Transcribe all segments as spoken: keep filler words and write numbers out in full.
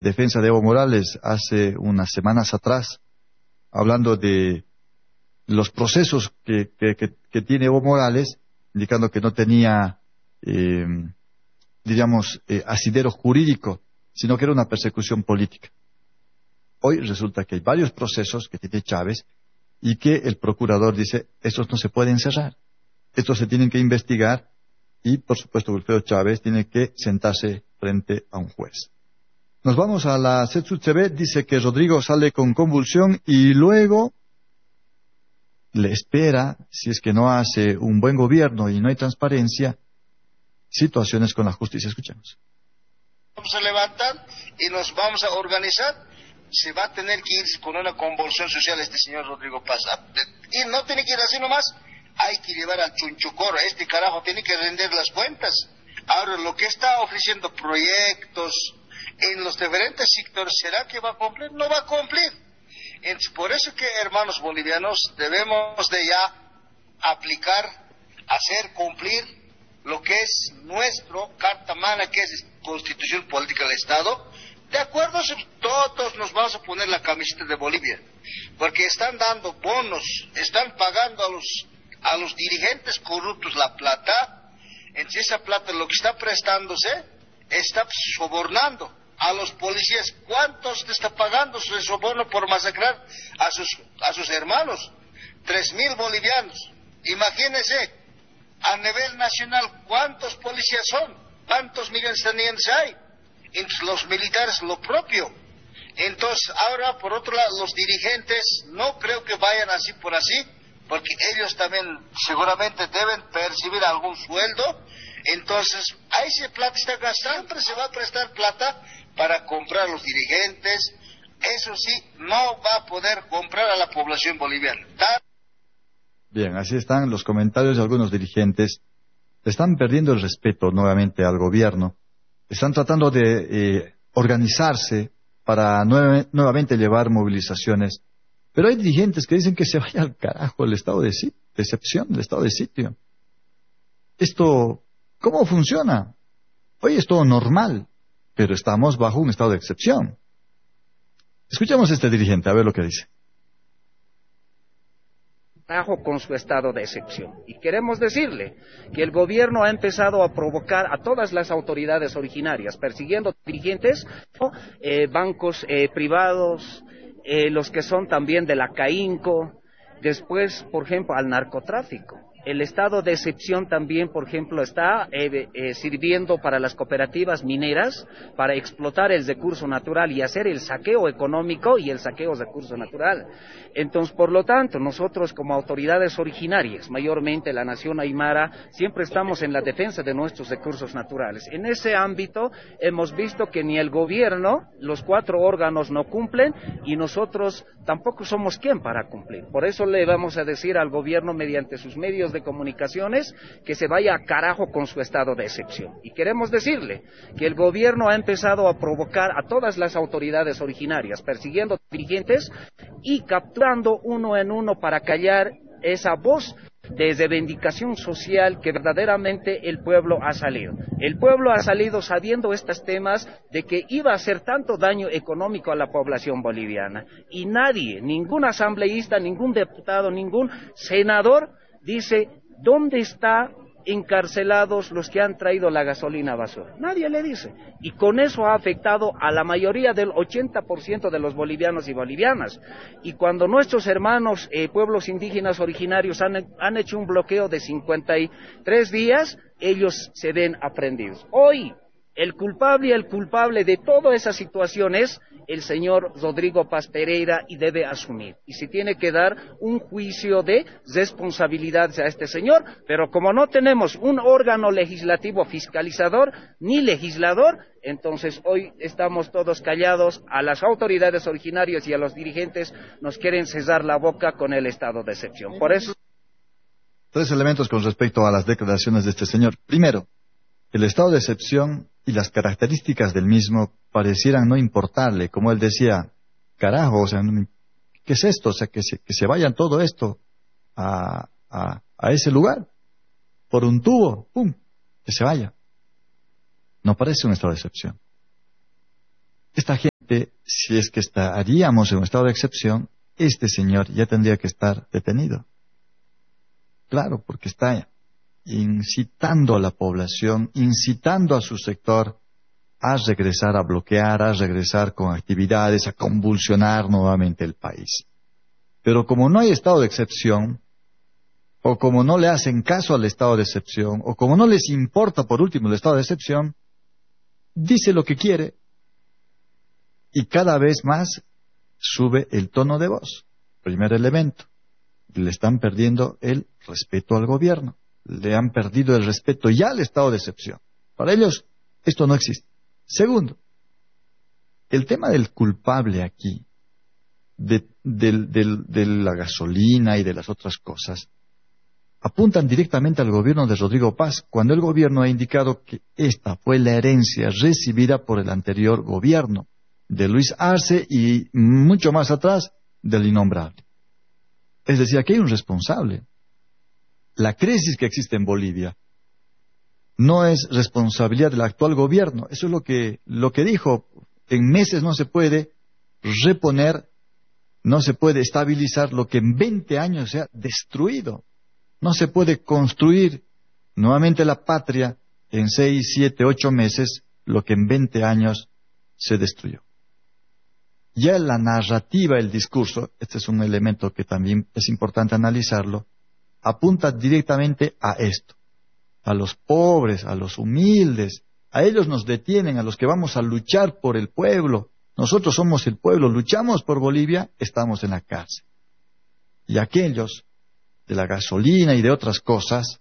defensa de Evo Morales hace unas semanas atrás, hablando de los procesos que, que, que, que tiene Evo Morales, indicando que no tenía, eh, diríamos, eh, asidero jurídico, sino que era una persecución política. Hoy resulta que hay varios procesos que tiene Chávez y que el procurador dice, estos no se pueden cerrar, estos se tienen que investigar y, por supuesto, Wilfredo Chávez tiene que sentarse frente a un juez. Nos vamos a la Setsut T V, dice que Rodrigo sale con convulsión y luego le espera, si es que no hace un buen gobierno y no hay transparencia, situaciones con la justicia. Escuchemos. Vamos a levantar y nos vamos a organizar. Se va a tener que ir con una convulsión social este señor Rodrigo Paz. Y no tiene que ir así nomás. Hay que llevar al chunchucoro. Este carajo tiene que render las cuentas. Ahora, lo que está ofreciendo proyectos en los diferentes sectores, ¿será que va a cumplir? No va a cumplir. Entonces, por eso que, hermanos bolivianos, debemos de ya aplicar, hacer cumplir lo que es nuestro carta magna, que es Constitución Política del Estado. De acuerdo, todos nos vamos a poner la camiseta de Bolivia, porque están dando bonos, están pagando a los, a los dirigentes corruptos la plata. Entonces esa plata, lo que está prestándose, está sobornando a los policías. ¿Cuántos te está pagando su soborno por masacrar a sus, a sus hermanos? Tres mil bolivianos. Imagínense, a nivel nacional, ¿cuántos policías son? ¿Cuántos millones de tenientes hay? Entonces los militares lo propio. Entonces ahora, por otro lado, los dirigentes no creo que vayan así por así, porque ellos también seguramente deben percibir algún sueldo. Entonces ahí se plata está gastando, siempre se va a prestar plata para comprar a los dirigentes. Eso sí, no va a poder comprar a la población boliviana. Bien, así están los comentarios de algunos dirigentes. Están perdiendo el respeto nuevamente al gobierno. Están tratando de eh, organizarse para nueve, nuevamente llevar movilizaciones. Pero hay dirigentes que dicen que se vaya al carajo el estado de, sit- de excepción, el estado de sitio. Esto, ¿cómo funciona? Hoy es todo normal, pero estamos bajo un estado de excepción. Escuchamos a este dirigente, a ver lo que dice. Con su estado de excepción. Y queremos decirle que el gobierno ha empezado a provocar a todas las autoridades originarias, persiguiendo dirigentes, eh, bancos eh, privados, eh, los que son también de la CAINCO, después, por ejemplo, al narcotráfico. El estado de excepción también, por ejemplo, está eh, eh, sirviendo para las cooperativas mineras para explotar el recurso natural y hacer el saqueo económico y el saqueo de recurso natural. Entonces, por lo tanto, nosotros como autoridades originarias, mayormente la nación aymara, siempre estamos en la defensa de nuestros recursos naturales. En ese ámbito hemos visto que ni el gobierno, los cuatro órganos no cumplen y nosotros tampoco somos quien para cumplir. Por eso le vamos a decir al gobierno mediante sus medios de comunicaciones que se vaya a carajo con su estado de excepción. Y queremos decirle que el gobierno ha empezado a provocar a todas las autoridades originarias, persiguiendo dirigentes y capturando uno en uno para callar esa voz de reivindicación social que verdaderamente el pueblo ha salido. El pueblo ha salido sabiendo estos temas de que iba a hacer tanto daño económico a la población boliviana. Y nadie, ningún asambleísta, ningún diputado, ningún senador dice, ¿dónde están encarcelados los que han traído la gasolina basura? Nadie le dice. Y con eso ha afectado a la mayoría del ochenta por ciento de los bolivianos y bolivianas. Y cuando nuestros hermanos eh, pueblos indígenas originarios han, han hecho un bloqueo de cincuenta y tres días, ellos se ven aprendidos. Hoy, el culpable y el culpable de toda esa situación es el señor Rodrigo Paz Pereira y debe asumir. Y se tiene que dar un juicio de responsabilidad a este señor, pero como no tenemos un órgano legislativo fiscalizador ni legislador, entonces hoy estamos todos callados. A las autoridades originarias y a los dirigentes nos quieren cesar la boca con el estado de excepción. Por eso... Tres elementos con respecto a las declaraciones de este señor. Primero, el estado de excepción y las características del mismo parecieran no importarle, como él decía, carajo, o sea, ¿qué es esto? O sea, que se, que se vayan todo esto a, a, a ese lugar, por un tubo, ¡pum!, que se vaya. No parece un estado de excepción. Esta gente realmente, si es que estaríamos en un estado de excepción, este señor ya tendría que estar detenido. Claro, porque está incitando a la población, incitando a su sector a regresar a bloquear, a regresar con actividades, a convulsionar nuevamente el país. Pero como no hay estado de excepción, o como no le hacen caso al estado de excepción, o como no les importa por último el estado de excepción, dice lo que quiere y cada vez más sube el tono de voz. Primer elemento, le están perdiendo el respeto al gobierno, le han perdido el respeto ya al estado de excepción. Para ellos esto no existe. Segundo, el tema del culpable aquí, de, de, de, de la gasolina y de las otras cosas, apuntan directamente al gobierno de Rodrigo Paz, cuando el gobierno ha indicado que esta fue la herencia recibida por el anterior gobierno, de Luis Arce y mucho más atrás del innombrable. Es decir, aquí hay un responsable. La crisis que existe en Bolivia no es responsabilidad del actual gobierno. Eso es lo que, lo que dijo. En meses no se puede reponer, no se puede estabilizar lo que en veinte años se ha destruido. No se puede construir nuevamente la patria en seis, siete, ocho meses, lo que en veinte años se destruyó. Ya la narrativa, el discurso, este es un elemento que también es importante analizarlo, apunta directamente a esto, a los pobres, a los humildes, a ellos nos detienen, a los que vamos a luchar por el pueblo. Nosotros somos el pueblo, luchamos por Bolivia, estamos en la cárcel. Y aquellos de la gasolina y de otras cosas,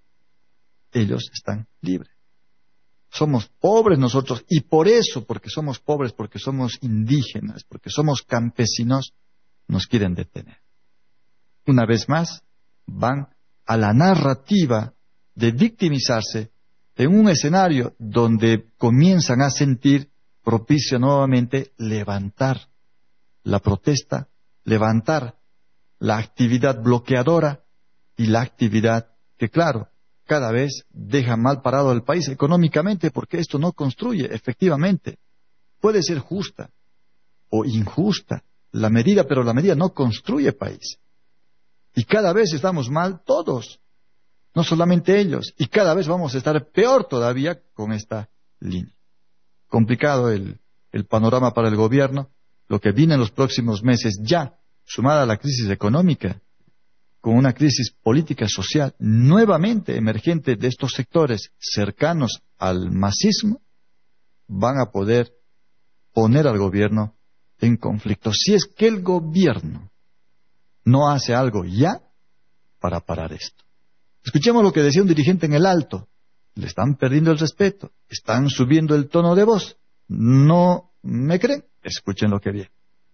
ellos están libres. Somos pobres nosotros, y por eso, porque somos pobres, porque somos indígenas, porque somos campesinos, nos quieren detener. Una vez más, van a la narrativa de victimizarse en un escenario donde comienzan a sentir propicio nuevamente levantar la protesta, levantar la actividad bloqueadora y la actividad que, claro, cada vez deja mal parado al país económicamente, porque esto no construye, efectivamente. Puede ser justa o injusta la medida, pero la medida no construye país. Y cada vez estamos mal todos, no solamente ellos, y cada vez vamos a estar peor todavía con esta línea. Complicado el, el panorama para el gobierno, lo que viene en los próximos meses ya, sumada a la crisis económica, con una crisis política social nuevamente emergente de estos sectores cercanos al masismo, van a poder poner al gobierno en conflicto. Si es que el gobierno no hace algo ya para parar esto. Escuchemos lo que decía un dirigente en el Alto. Le están perdiendo el respeto, están subiendo el tono de voz. ¿No me creen? Escuchen lo que viene.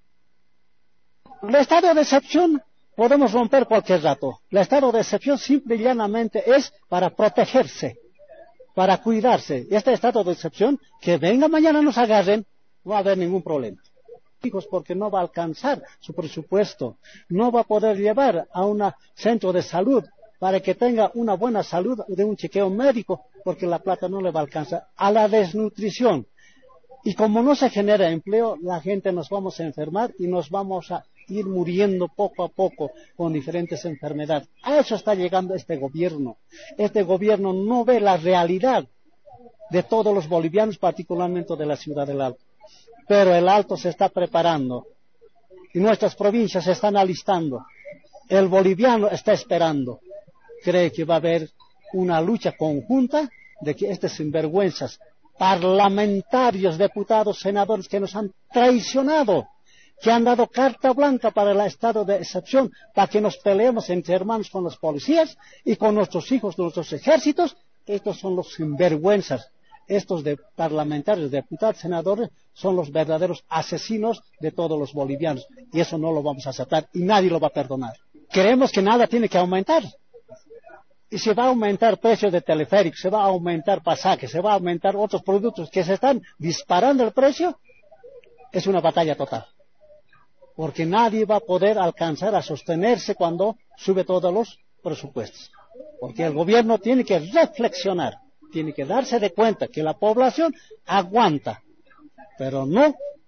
El estado de excepción podemos romper cualquier rato. El estado de excepción simple y llanamente es para protegerse, para cuidarse. Este estado de excepción, que venga mañana nos agarren, no va a haber ningún problema. Hijos, porque no va a alcanzar su presupuesto, no va a poder llevar a un centro de salud para que tenga una buena salud de un chequeo médico, porque la plata no le va a alcanzar. A la desnutrición. Y como no se genera empleo, la gente nos vamos a enfermar y nos vamos a ir muriendo poco a poco con diferentes enfermedades. A eso está llegando este gobierno. Este gobierno no ve la realidad de todos los bolivianos, particularmente de la ciudad del Alto. Pero el Alto se está preparando y nuestras provincias se están alistando. El boliviano está esperando. Cree que va a haber una lucha conjunta de que estos sinvergüenzas, parlamentarios, diputados, senadores que nos han traicionado, que han dado carta blanca para el estado de excepción, para que nos peleemos entre hermanos con los policías y con nuestros hijos, nuestros ejércitos. Estos son los sinvergüenzas. Estos de parlamentarios, diputados, senadores, son los verdaderos asesinos de todos los bolivianos. Y eso no lo vamos a aceptar y nadie lo va a perdonar. Creemos que nada tiene que aumentar. Y se va a aumentar precios de teleféricos, se va a aumentar pasajes, se va a aumentar otros productos que se están disparando el precio. Es una batalla total. Porque nadie va a poder alcanzar a sostenerse cuando sube todos los presupuestos. Porque el gobierno tiene que reflexionar, tiene que darse de cuenta que la población aguanta, pero no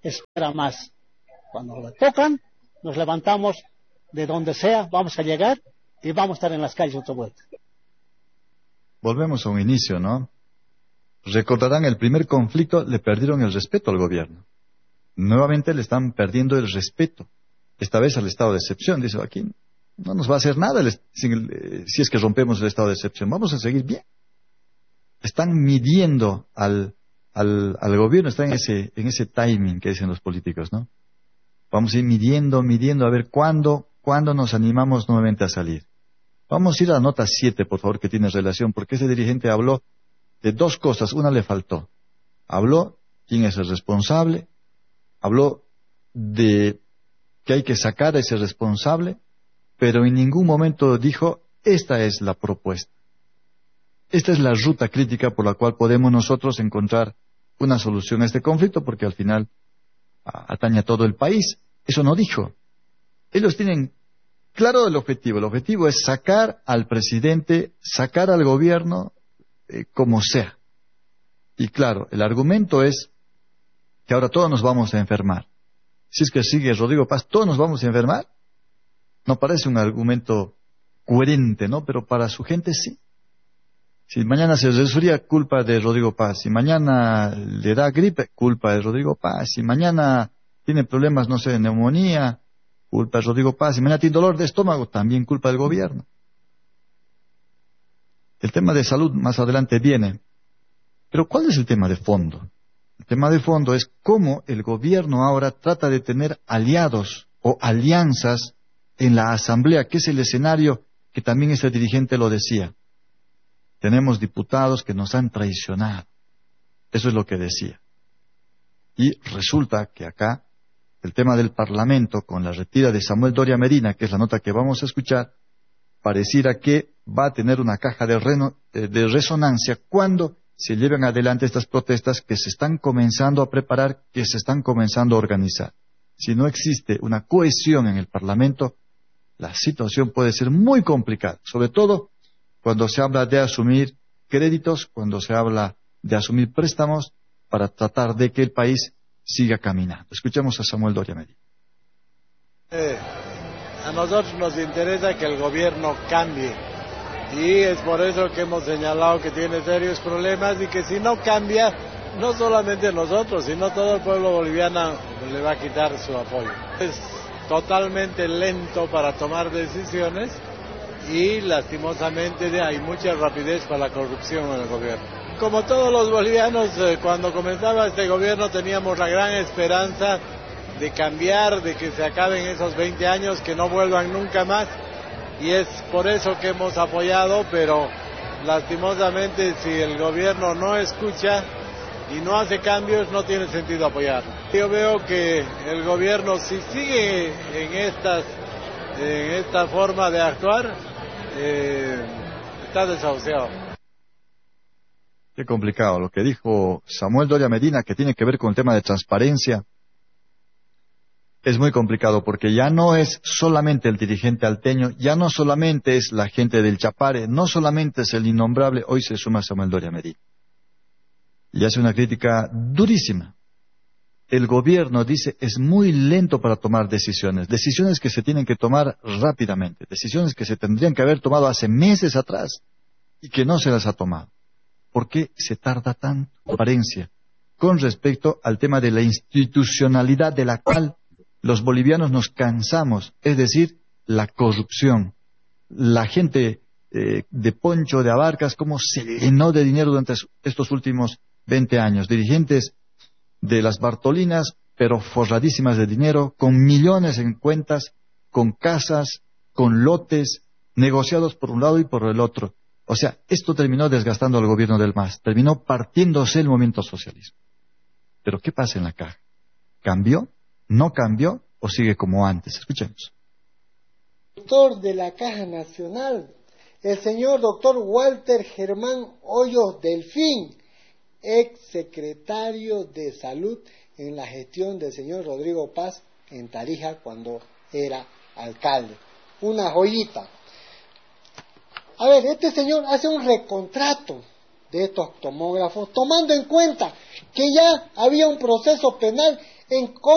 espera más. Cuando le tocan, nos levantamos de donde sea, vamos a llegar y vamos a estar en las calles otra vuelta. Volvemos a un inicio, ¿no? Recordarán el primer conflicto, le perdieron el respeto al gobierno. Nuevamente le están perdiendo el respeto. Esta vez al estado de excepción. Dice, aquí no nos va a hacer nada el, si, si es que rompemos el estado de excepción. Vamos a seguir bien. Están midiendo al, al, al gobierno, están en ese, en ese timing que dicen los políticos, ¿no? Vamos a ir midiendo, midiendo, a ver cuándo, cuándo nos animamos nuevamente a salir. Vamos a ir a la nota siete, por favor, que tiene relación, porque ese dirigente habló de dos cosas, una le faltó. Habló quién es el responsable, habló de que hay que sacar a ese responsable, pero en ningún momento dijo, esta es la propuesta. Esta es la ruta crítica por la cual podemos nosotros encontrar una solución a este conflicto, porque al final atañe a todo el país. Eso no dijo. Ellos tienen claro el objetivo. El objetivo es sacar al presidente, sacar al gobierno, eh, como sea. Y claro, el argumento es que ahora todos nos vamos a enfermar. Si es que sigue Rodrigo Paz, todos nos vamos a enfermar. No parece un argumento coherente, ¿no? Pero para su gente sí. Si mañana se resfría, culpa de Rodrigo Paz. Si mañana le da gripe, culpa de Rodrigo Paz. Si mañana tiene problemas, no sé, de neumonía, culpa de Rodrigo Paz. Si mañana tiene dolor de estómago, también culpa del gobierno. El tema de salud más adelante viene. Pero ¿cuál es el tema de fondo? El tema de fondo es cómo el gobierno ahora trata de tener aliados o alianzas en la asamblea, que es el escenario que también este dirigente lo decía. Tenemos diputados que nos han traicionado. Eso es lo que decía. Y resulta que acá, el tema del Parlamento, con la retirada de Samuel Doria Medina, que es la nota que vamos a escuchar, pareciera que va a tener una caja de, reno, de resonancia cuando se lleven adelante estas protestas que se están comenzando a preparar, que se están comenzando a organizar. Si no existe una cohesión en el Parlamento, la situación puede ser muy complicada, sobre todo cuando se habla de asumir créditos, cuando se habla de asumir préstamos para tratar de que el país siga caminando. Escuchemos a Samuel Doria Medina. Eh, a nosotros nos interesa que el gobierno cambie y es por eso que hemos señalado que tiene serios problemas y que si no cambia, no solamente nosotros, sino todo el pueblo boliviano le va a quitar su apoyo. Es totalmente lento para tomar decisiones y lastimosamente hay mucha rapidez para la corrupción en el gobierno. Como todos los bolivianos, eh, cuando comenzaba este gobierno teníamos la gran esperanza de cambiar, de que se acaben esos veinte años, que no vuelvan nunca más, y es por eso que hemos apoyado, pero lastimosamente si el gobierno no escucha y no hace cambios, no tiene sentido apoyarlo. Yo veo que el gobierno, si sigue en estas, en esta forma de actuar, eh, está desahuciado. Qué complicado. Lo que dijo Samuel Doria Medina, que tiene que ver con el tema de transparencia, es muy complicado porque ya no es solamente el dirigente alteño, ya no solamente es la gente del Chapare, no solamente es el innombrable, hoy se suma Samuel Doria Medina. Y hace una crítica durísima. El gobierno, dice, es muy lento para tomar decisiones, decisiones que se tienen que tomar rápidamente, decisiones que se tendrían que haber tomado hace meses atrás y que no se las ha tomado. ¿Por qué se tarda tanto? Transparencia con respecto al tema de la institucionalidad de la cual los bolivianos nos cansamos, es decir, la corrupción. La gente eh, de Poncho, de Abarcas, cómo se llenó de dinero durante estos últimos veinte años. Dirigentes de las Bartolinas, pero forradísimas de dinero, con millones en cuentas, con casas, con lotes, negociados por un lado y por el otro. O sea, esto terminó desgastando al gobierno del M A S, terminó partiéndose el movimiento socialismo. Pero ¿qué pasa en la caja? ¿Cambió? ¿No cambió? ¿O sigue como antes? Escuchemos. Director de la Caja Nacional, el señor doctor Walter Germán Hoyos Delfín, ex secretario de Salud en la gestión del señor Rodrigo Paz en Tarija cuando era alcalde. Una joyita. A ver, este señor hace un recontrato de estos tomógrafos, tomando en cuenta que ya había un proceso penal en